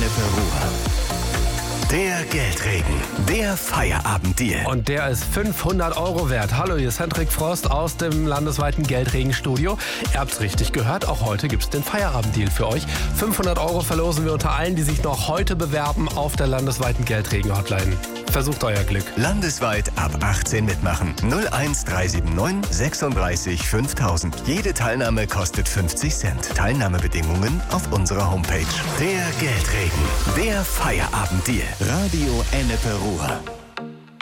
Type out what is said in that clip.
Ennepe-Ruhr. Der Geldregen, der Feierabenddeal. Und der ist 500 € wert. Hallo, hier ist Hendrik Frost aus dem landesweiten Geldregenstudio. Ihr habt's richtig gehört, auch heute gibt's den Feierabenddeal für euch. 500 € verlosen wir unter allen, die sich noch heute bewerben auf der landesweiten Geldregen-Hotline. Versucht euer Glück. Landesweit ab 18 mitmachen. 01379 36 5000. Jede Teilnahme kostet 50 Cent. Teilnahmebedingungen auf unserer Homepage. Der Geldregen, der Feierabenddeal. Radio Ennepe-Ruhr.